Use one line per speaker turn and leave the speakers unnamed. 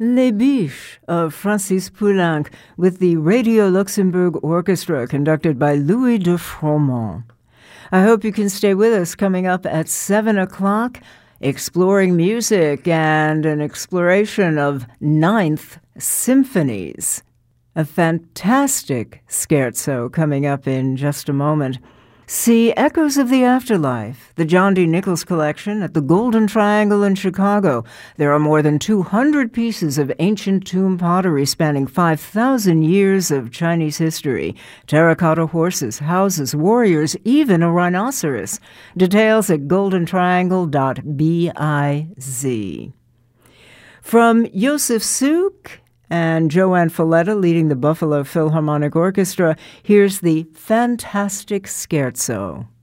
Les Biches of Francis Poulenc with the Radio Luxembourg Orchestra conducted by Louis de Froment. I hope you can stay with us coming up at 7 o'clock, exploring music and an exploration of Ninth Symphonies. A fantastic scherzo coming up in just a moment. See Echoes of the Afterlife, the John D. Nichols collection at the Golden Triangle in Chicago. There are more than 200 pieces of ancient tomb pottery spanning 5,000 years of Chinese history. Terracotta horses, houses, warriors, even a rhinoceros. Details at goldentriangle.biz. From Joseph Suk and Joanne Falletta leading the Buffalo Philharmonic Orchestra, here's the fantastic scherzo.